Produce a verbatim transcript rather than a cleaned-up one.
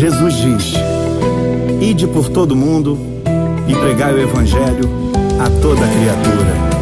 Jesus diz: ide por todo mundo e pregai o evangelho a toda criatura.